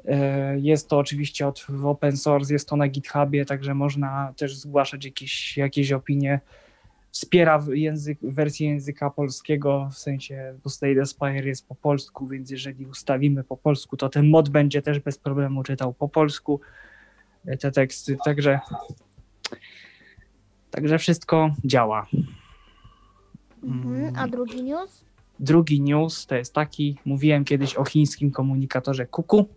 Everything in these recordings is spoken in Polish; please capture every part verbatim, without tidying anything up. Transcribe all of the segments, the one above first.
Jest to oczywiście od w open source, jest to na GitHubie, także można też zgłaszać jakieś, jakieś opinie. Wspiera język, wersję języka polskiego, w sensie bo Slate Spire jest po polsku, więc jeżeli ustawimy po polsku, to ten mod będzie też bez problemu czytał po polsku te teksty, także, także wszystko działa. Mhm. A drugi news? Drugi news to jest taki, mówiłem kiedyś o chińskim komunikatorze Kuku,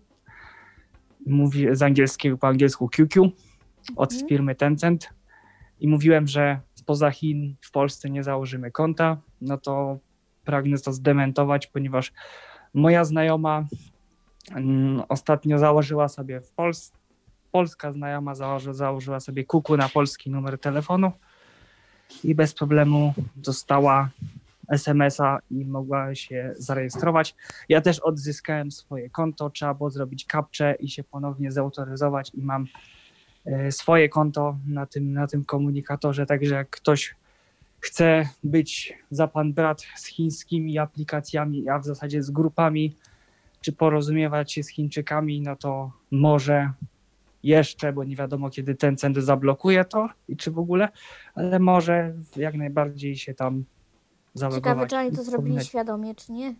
mówi z angielskiego po angielsku Q Q od Mhm. firmy Tencent i mówiłem, że spoza Chin w Polsce nie założymy konta, no to pragnę to zdementować, ponieważ moja znajoma mm, ostatnio założyła sobie w Polsce, polska znajoma założy, założyła sobie Kuku na polski numer telefonu i bez problemu dostała es em es a i mogła się zarejestrować. Ja też odzyskałem swoje konto, trzeba było zrobić captchę i się ponownie zautoryzować i mam swoje konto na tym, na tym komunikatorze, także jak ktoś chce być za pan brat z chińskimi aplikacjami, a w zasadzie z grupami, czy porozumiewać się z Chińczykami, no to może jeszcze, bo nie wiadomo kiedy Tencent zablokuje to i czy w ogóle, ale może jak najbardziej się tam zalogować. Ciekawe, czy oni to zrobili świadomie, czy nie?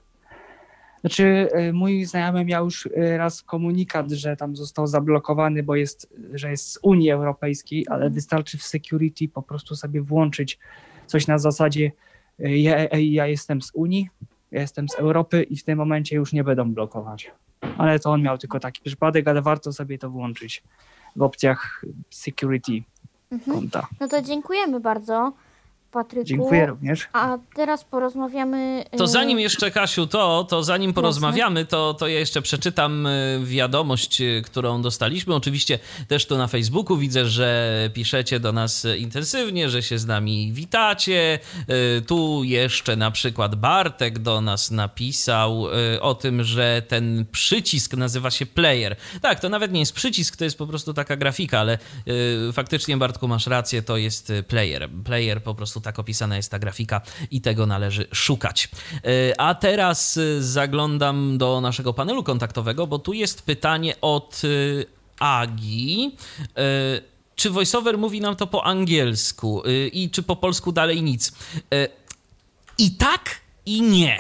Znaczy mój znajomy miał już raz komunikat, że tam został zablokowany, bo jest, że jest z Unii Europejskiej, ale wystarczy w security po prostu sobie włączyć coś na zasadzie ja, ja jestem z Unii, ja jestem z Europy i w tym momencie już nie będą blokować. Ale to on miał tylko taki przypadek, ale warto sobie to włączyć w opcjach security mhm. konta. No to dziękujemy bardzo, Patryku. Dziękuję również. A teraz porozmawiamy... To zanim jeszcze, Kasiu, to, to zanim porozmawiamy, to, to ja jeszcze przeczytam wiadomość, którą dostaliśmy. Oczywiście też tu na Facebooku widzę, że piszecie do nas intensywnie, że się z nami witacie. Tu jeszcze na przykład Bartek do nas napisał o tym, że ten przycisk nazywa się player. Tak, to nawet nie jest przycisk, to jest po prostu taka grafika, ale faktycznie, Bartku, masz rację, to jest player. Player po prostu tak opisana jest ta grafika i tego należy szukać. A teraz zaglądam do naszego panelu kontaktowego, bo tu jest pytanie od Agi. Czy VoiceOver mówi nam to po angielsku i czy po polsku dalej nic? I tak, i nie.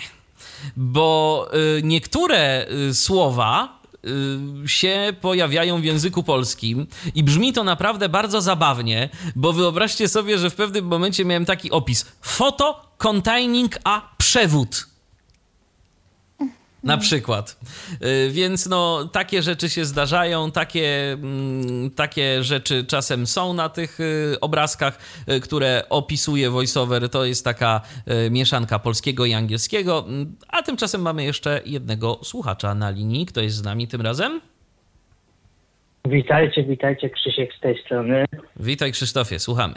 Bo niektóre słowa się pojawiają w języku polskim i brzmi to naprawdę bardzo zabawnie, bo wyobraźcie sobie, że w pewnym momencie miałem taki opis: photo containing a przewód. Na przykład. Więc no, takie rzeczy się zdarzają, takie, takie rzeczy czasem są na tych obrazkach, które opisuje VoiceOver. To jest taka mieszanka polskiego i angielskiego. A tymczasem mamy jeszcze jednego słuchacza na linii. Kto jest z nami tym razem? Witajcie, witajcie, Krzysiek z tej strony. Witaj, Krzysztofie, słuchamy.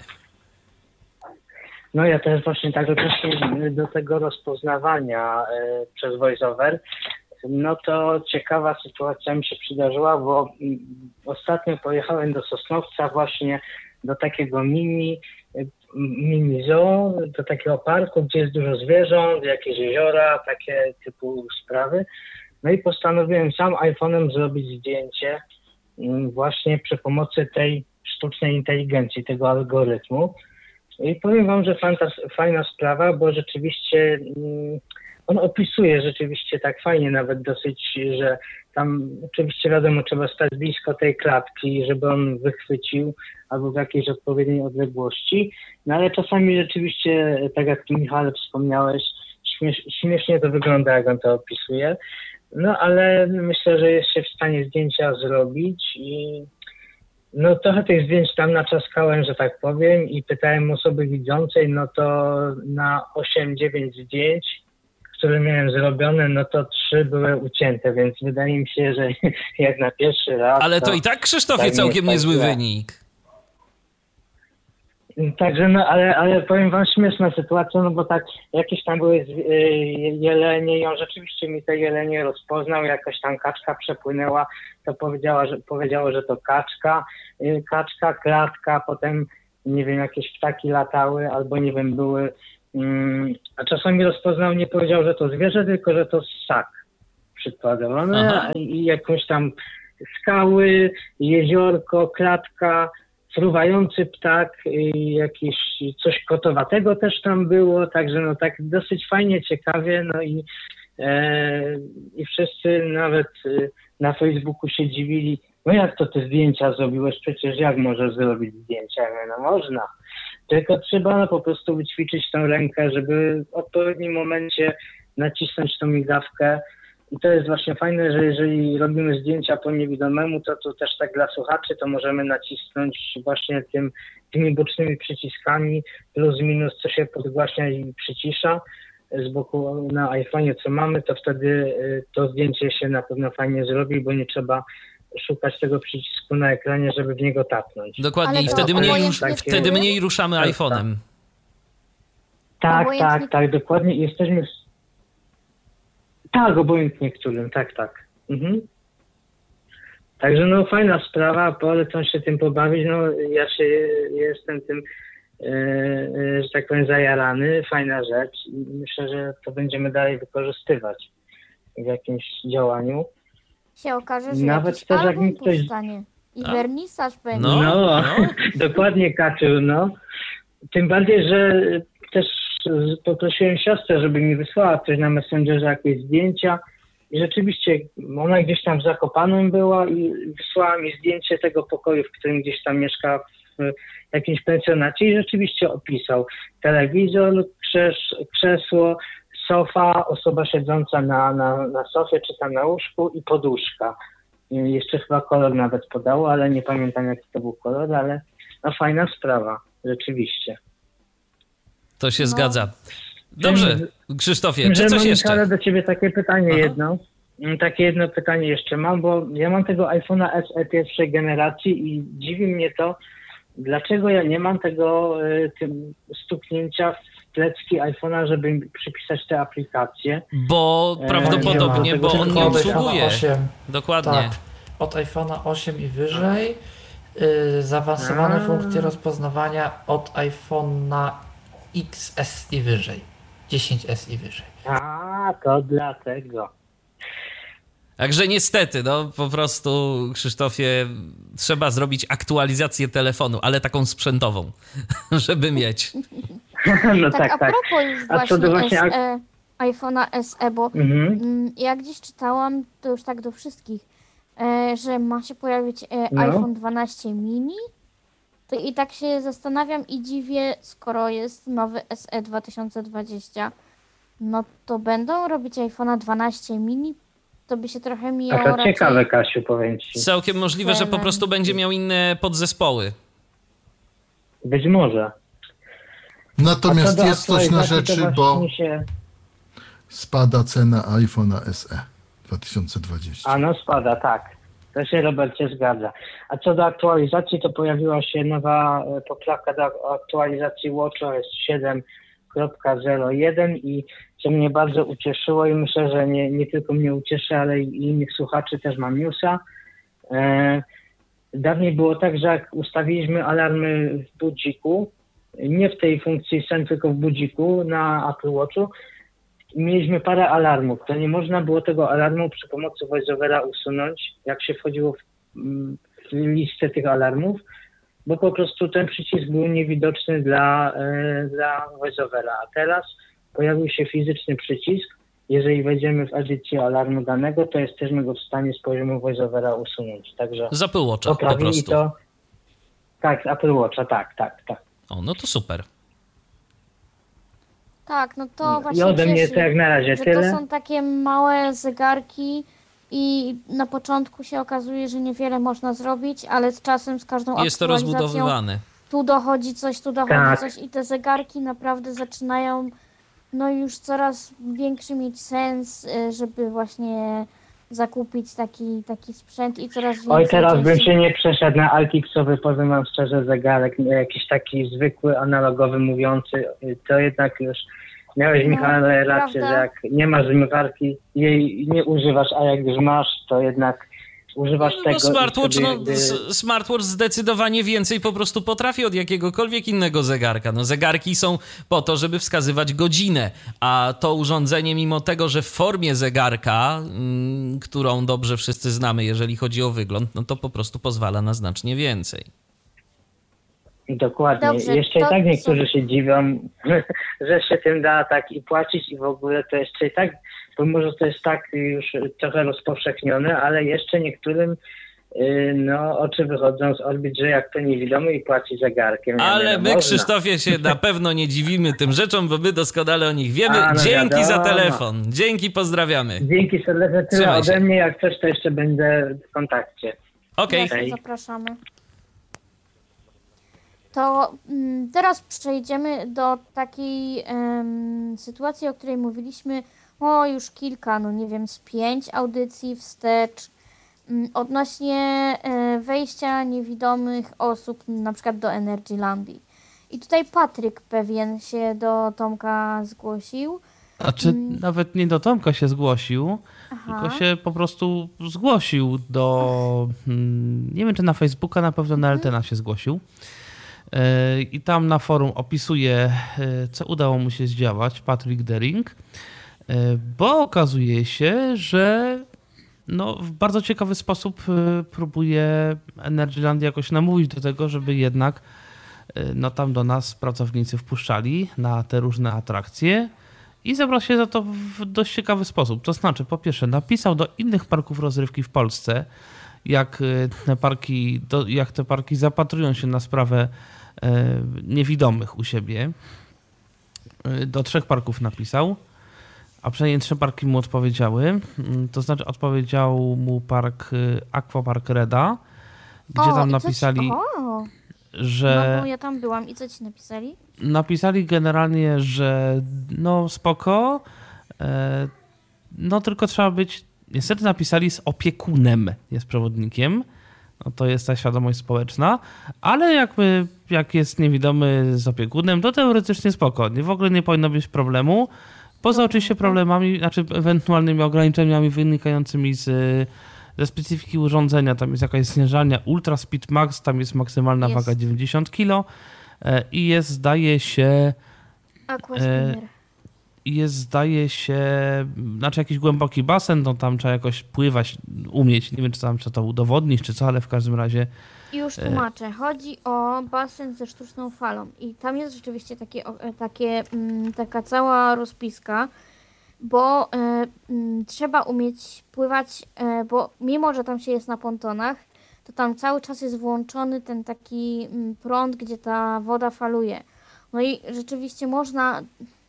No ja też właśnie tak odnośnie do tego rozpoznawania y, przez VoiceOver, no to ciekawa sytuacja mi się przydarzyła, bo y, ostatnio pojechałem do Sosnowca właśnie do takiego mini, y, mini zoo, do takiego parku, gdzie jest dużo zwierząt, jakieś jeziora, takie typu sprawy. No i postanowiłem sam iPhone'em zrobić zdjęcie y, właśnie przy pomocy tej sztucznej inteligencji, tego algorytmu. I powiem wam, że fantas- fajna sprawa, bo rzeczywiście mm, on opisuje rzeczywiście tak fajnie, nawet dosyć, że tam oczywiście wiadomo, trzeba stać blisko tej klatki, żeby on wychwycił albo w jakiejś odpowiedniej odległości, no ale czasami rzeczywiście, tak jak Michale wspomniałeś, śmiesz- śmiesznie to wygląda, jak on to opisuje, no ale myślę, że jest się w stanie zdjęcia zrobić i no trochę tych zdjęć tam naczaskałem, że tak powiem, i pytałem osoby widzącej, no to na osiem dziewięć zdjęć, które miałem zrobione, no to trzy były ucięte, więc wydaje mi się, że jak na pierwszy raz... Ale to, to i tak, Krzysztofie, tak całkiem nie niezły tak wynik. Także, no, ale, ale powiem wam, śmieszna sytuacja, no bo tak jakieś tam były jelenie i on rzeczywiście mi te jelenie rozpoznał, jakaś tam kaczka przepłynęła, to powiedziała, że, powiedziało, że to kaczka, kaczka, klatka, potem nie wiem, jakieś ptaki latały albo nie wiem, były, um, a czasami rozpoznał, nie powiedział, że to zwierzę, tylko że to ssak przykładowo, no, i jakąś tam skały, jeziorko, klatka, fruwający ptak, jakieś coś kotowatego też tam było, także no tak dosyć fajnie, ciekawie, no i, e, i wszyscy nawet na Facebooku się dziwili, no jak to te zdjęcia zrobiłeś, przecież jak możesz zrobić zdjęcia? Ja mówię, no można, tylko trzeba no, po prostu wyćwiczyć tę rękę, żeby w odpowiednim momencie nacisnąć tą migawkę. I to jest właśnie fajne, że jeżeli robimy zdjęcia po niewidomemu, to, to też tak dla słuchaczy, to możemy nacisnąć właśnie tym, tymi bocznymi przyciskami plus minus, co się podgłaśnia i przycisza z boku na iPhone'ie, co mamy, to wtedy to zdjęcie się na pewno fajnie zrobi, bo nie trzeba szukać tego przycisku na ekranie, żeby w niego tapnąć. Dokładnie, i wtedy mniej, już, takie... wtedy mniej ruszamy tak, iPhone'em. Tak, tak, tak, tak, dokładnie. Jesteśmy... W... Tak, obojętnie którym, tak, tak. Mhm. Także no fajna sprawa, polecam się tym pobawić, no ja się jestem tym, e, e, że tak powiem, zajarany, fajna rzecz i myślę, że to będziemy dalej wykorzystywać w jakimś działaniu. Się okaże, że nawet jakiś też, album jak mi ktoś... powstanie i wernisaż będzie. No, no, no. dokładnie, Kaciu, no. Tym bardziej, że też poprosiłem siostrę, żeby mi wysłała coś na Messengerze, jakieś zdjęcia i rzeczywiście ona gdzieś tam w Zakopanem była i wysłała mi zdjęcie tego pokoju, w którym gdzieś tam mieszka w jakimś pensjonacie i rzeczywiście opisał telewizor, krzes, krzesło, sofa, osoba siedząca na, na, na sofie czy tam na łóżku i poduszka. I jeszcze chyba kolor nawet podało, ale nie pamiętam jaki to był kolor, ale no fajna sprawa, rzeczywiście. To się No. zgadza. Dobrze, Krzysztofie, czy coś jeszcze? Ale do ciebie takie pytanie Aha. jedno. Takie jedno pytanie jeszcze mam, bo ja mam tego iPhone'a S E pierwszej generacji i dziwi mnie to, dlaczego ja nie mam tego y, tym stuknięcia w plecki iPhone'a, żeby przypisać te aplikacje. Bo E, prawdopodobnie, nie ma. bo on nie Tylko od obsługuje. iPhone'a osiem. Dokładnie. Tak, od iPhone'a osiem i wyżej. Yy, zaawansowane A. funkcje rozpoznawania od iPhone'a X S i wyżej. dziesięć S i wyżej. A, to dlatego. Także niestety, no po prostu, Krzysztofie, trzeba zrobić aktualizację telefonu, ale taką sprzętową, żeby mieć. No Tak, tak, a tak. propos już A co właśnie, do właśnie ak- S E, iPhone'a S E, bo Mhm. mm, ja gdzieś czytałam, to już tak do wszystkich, e, że ma się pojawić e, No. iPhone dwanaście mini. To i tak się zastanawiam i dziwię, skoro jest nowy S E dwa tysiące dwadzieścia, no to będą robić iPhone'a dwanaście mini? To by się trochę A mijało to raczej... ciekawe, Kasiu, powiem ci. Całkiem możliwe, że po prostu będzie miał inne podzespoły. Być może. Natomiast A co do jest coś na aktualizacji, to rzeczy, bo właśnie Się... spada cena iPhone'a S E dwa tysiące dwadzieścia. A no spada, tak. To się, Robercie, zgadza. A co do aktualizacji, to pojawiła się nowa e, poprawka do aktualizacji WatchOS siedem kropka zero jeden i co mnie bardzo ucieszyło i myślę, że nie, nie tylko mnie ucieszy, ale i innych słuchaczy też mam newsa. E, dawniej było tak, że jak ustawiliśmy alarmy w budziku, nie w tej funkcji sen, tylko w budziku na Apple Watchu, mieliśmy parę alarmów, to nie można było tego alarmu przy pomocy VoiceOvera usunąć, jak się wchodziło w, w listę tych alarmów, bo po prostu ten przycisk był niewidoczny dla, e, dla VoiceOvera. A teraz pojawił się fizyczny przycisk. Jeżeli wejdziemy w edycję alarmu danego, to jesteśmy go w stanie z poziomu VoiceOvera usunąć. Także Z Apple Watcha po poprawili prostu. to. Tak, z Apple Watcha, tak, tak, tak. O, no to super. Tak, no to I właśnie ode mnie cieszy, to jak na razie że tyle. to są takie małe zegarki i na początku się okazuje, że niewiele można zrobić, ale z czasem, z każdą Jest to aktualizacją rozbudowywane. tu dochodzi coś, tu dochodzi Tak. coś i te zegarki naprawdę zaczynają no już coraz większy mieć sens, y, żeby właśnie zakupić taki, taki sprzęt i coraz więcej Oj, teraz bym części- się nie przeszedł na Altixowy, powiem wam szczerze, zegarek, nie jakiś taki zwykły, analogowy, mówiący, to jednak już miałeś, No, Michale, rację, prawda? że jak nie masz zmywarki, jej nie używasz, a jak już masz, to jednak używasz no, tego... Smartwatch, sobie no, jakby... smartwatch zdecydowanie więcej po prostu potrafi od jakiegokolwiek innego zegarka. No, zegarki są po to, żeby wskazywać godzinę, a to urządzenie, mimo tego, że w formie zegarka, mm, którą dobrze wszyscy znamy, jeżeli chodzi o wygląd, no to po prostu pozwala na znacznie więcej. Dokładnie. Dobrze, jeszcze to i tak niektórzy co? się dziwią, że się tym da tak i płacić i w ogóle to jeszcze i tak, pomimo że to jest tak już trochę rozpowszechnione, ale jeszcze niektórym yy, no, oczy wychodzą z orbit, że jak to niewidomy i płaci zegarkiem. Ja Ale nie, no, my, można. Krzysztofie, się na pewno nie dziwimy tym rzeczom, bo my doskonale o nich wiemy. A, no Dzięki za wiadomo. telefon. Dzięki, pozdrawiamy. Dzięki serdecznie, tyle Trzymaj się. ode mnie, jak coś to jeszcze będę w kontakcie. Okej. Jasne, Hej. zapraszamy. To mm, teraz przejdziemy do takiej em, sytuacji, o której mówiliśmy o już kilka, no nie wiem, z pięć audycji wstecz mm, odnośnie e, wejścia niewidomych osób na przykład do Energylandii. I tutaj Patryk pewien się do Tomka zgłosił. Znaczy, Mm. nawet nie do Tomka się zgłosił, Aha. tylko się po prostu zgłosił do... mm, Nie wiem, czy na Facebooka, na pewno na Eltena się zgłosił. Yy, I tam na forum opisuje, yy, co udało mu się zdziałać, Patrick Dering, yy, bo okazuje się, że no, w bardzo ciekawy sposób yy, próbuje Energyland jakoś namówić do tego, żeby jednak yy, no, tam do nas pracownicy wpuszczali na te różne atrakcje i zabrał się za to w dość ciekawy sposób. To znaczy, po pierwsze, napisał do innych parków rozrywki w Polsce, jak te parki, do, jak te parki zapatrują się na sprawę e, niewidomych u siebie. E, do trzech parków napisał, a przynajmniej trzy parki mu odpowiedziały. To znaczy odpowiedział mu park Aquapark Reda, gdzie O, tam i napisali, co ci... o, że... No bo ja tam byłam. I co ci napisali? Napisali generalnie, że no spoko, e, no tylko trzeba być, niestety napisali z opiekunem, jest przewodnikiem, no to jest ta świadomość społeczna, ale jakby jak jest niewidomy z opiekunem, to teoretycznie spoko, nie, w ogóle nie powinno być problemu, poza oczywiście problemami, znaczy ewentualnymi ograniczeniami wynikającymi z, ze specyfiki urządzenia, tam jest jakaś zniżalnia Ultra Speed Max, tam jest maksymalna Jest. waga dziewięćdziesiąt kilo, i jest, zdaje się, Aquaspinner. i jest, zdaje się, znaczy jakiś głęboki basen, no tam trzeba jakoś pływać, umieć, nie wiem, czy tam trzeba to udowodnić, czy co, ale w każdym razie... I już tłumaczę. Chodzi o basen ze sztuczną falą. I tam jest rzeczywiście takie, o- e, takie, mm, taka cała rozpiska, bo e, mm, trzeba umieć pływać, e, bo mimo, że tam się jest na pontonach, to tam cały czas jest włączony ten taki mm, prąd, gdzie ta woda faluje. No i rzeczywiście można...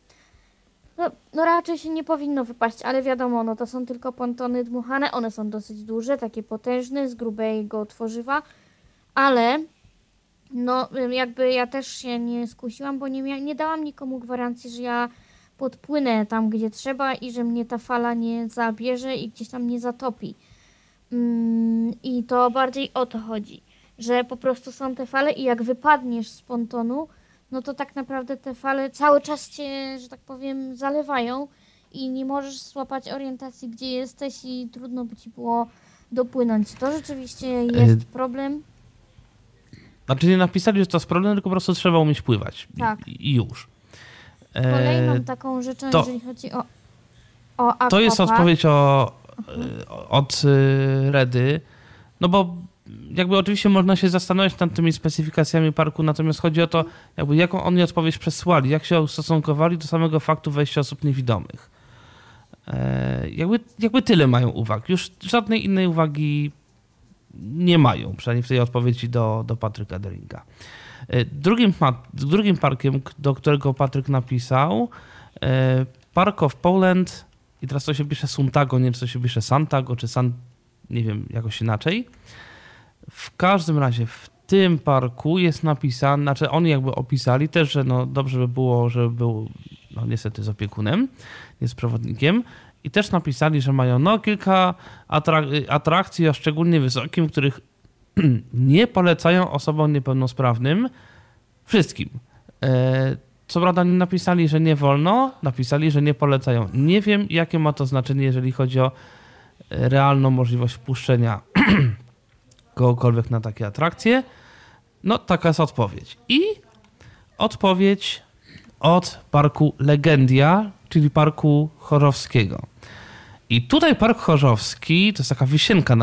No, no raczej się nie powinno wypaść, ale wiadomo, no to są tylko pontony dmuchane, one są dosyć duże, takie potężne, z grubego tworzywa, ale no jakby ja też się nie skusiłam, bo nie, mia- nie dałam nikomu gwarancji, że ja podpłynę tam, gdzie trzeba i że mnie ta fala nie zabierze i gdzieś tam nie zatopi. Mm, I to bardziej o to chodzi, że po prostu są te fale i jak wypadniesz z pontonu, no to tak naprawdę te fale cały czas cię, że tak powiem, zalewają i nie możesz złapać orientacji, gdzie jesteś i trudno by ci było dopłynąć. To rzeczywiście jest problem. Znaczy nie napisali, że to jest problem, tylko po prostu trzeba umieć pływać. Tak. I, i już. Kolejną E, taką rzeczą, to- jeżeli chodzi o, o aquapark. To jest odpowiedź o, od y, Redy, no bo jakby oczywiście można się zastanawiać nad tymi specyfikacjami parku, natomiast chodzi o to, jakby jaką oni odpowiedź przesłali, jak się ustosunkowali do samego faktu wejścia osób niewidomych. E, jakby, jakby tyle mają uwag. Już żadnej innej uwagi nie mają, przynajmniej w tej odpowiedzi do, do Patryka Deringa. E, Drugim, ma- drugim parkiem, k- do którego Patryk napisał, e, Park of Poland, i teraz to się pisze Suntago, nie wiem, czy to się pisze Santago, czy San, nie wiem, jakoś inaczej. W każdym razie w tym parku jest napisane, znaczy oni jakby opisali też, że no dobrze by było, żeby był no niestety z opiekunem, nie z przewodnikiem, i też napisali, że mają no kilka atrak- atrakcji o szczególnie wysokim, których nie polecają osobom niepełnosprawnym wszystkim. E, Co prawda nie napisali, że nie wolno, napisali, że nie polecają. Nie wiem, jakie ma to znaczenie, jeżeli chodzi o realną możliwość wpuszczenia kogokolwiek na takie atrakcje? No, taka jest odpowiedź. I odpowiedź od parku Legendia, czyli parku chorzowskiego. I tutaj park chorzowski to jest taka wisienka na